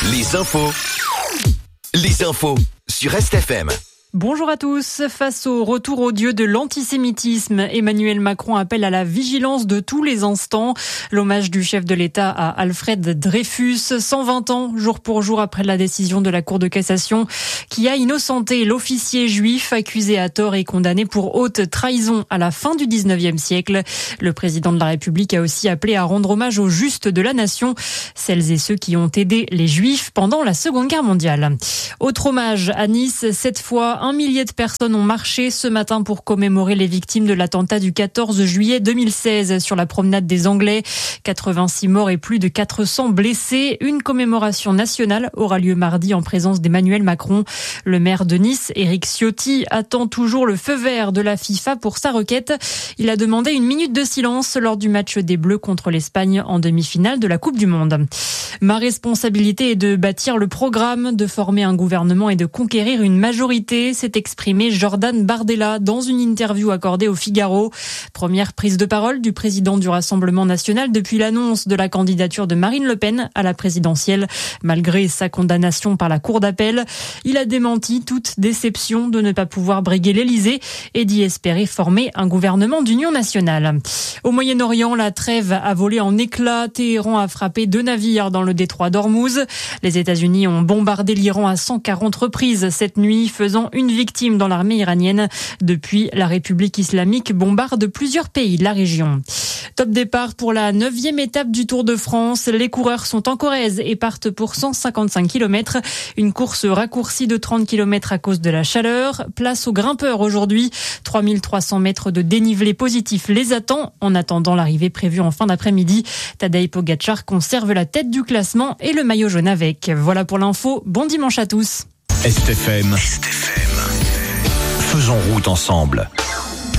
Les infos sur RestFM. Bonjour à tous. Face au retour odieux de l'antisémitisme, Emmanuel Macron appelle à la vigilance de tous les instants. L'hommage du chef de l'État à Alfred Dreyfus, 120 ans, jour pour jour après la décision de la Cour de cassation qui a innocenté l'officier juif accusé à tort et condamné pour haute trahison à la fin du 19e siècle. Le président de la République a aussi appelé à rendre hommage aux justes de la nation, celles et ceux qui ont aidé les juifs pendant la Seconde Guerre mondiale. Autre hommage à Nice, cette fois, 1 millier de personnes ont marché ce matin pour commémorer les victimes de l'attentat du 14 juillet 2016 sur la promenade des Anglais. 86 morts et plus de 400 blessés. Une commémoration nationale aura lieu mardi en présence d'Emmanuel Macron. Le maire de Nice, Éric Ciotti, attend toujours le feu vert de la FIFA pour sa requête. Il a demandé 1 minute de silence lors du match des Bleus contre l'Espagne en demi-finale de la Coupe du Monde. Ma responsabilité est de bâtir le programme, de former un gouvernement et de conquérir une majorité, s'est exprimé Jordan Bardella dans une interview accordée au Figaro. Première prise de parole du président du Rassemblement national depuis l'annonce de la candidature de Marine Le Pen à la présidentielle. Malgré sa condamnation par la Cour d'appel, il a démenti toute déception de ne pas pouvoir briguer l'Elysée et d'y espérer former un gouvernement d'union nationale. Au Moyen-Orient, la trêve a volé en éclats. Téhéran a frappé 2 navires dans le détroit d'Ormuz. Les États-Unis ont bombardé l'Iran à 140 reprises cette nuit, faisant une victime dans l'armée iranienne. Depuis, la République islamique bombarde plusieurs pays de la région. Top départ pour la 9e étape du Tour de France. Les coureurs sont en Corrèze et partent pour 155 km. Une course raccourcie de 30 km à cause de la chaleur. Place aux grimpeurs aujourd'hui. 3300 mètres de dénivelé positif les attend. En attendant l'arrivée prévue en fin d'après-midi, Tadej Pogačar conserve la tête du classement et le maillot jaune avec. Voilà pour l'info. Bon dimanche à tous. RestFM. Faisons route ensemble.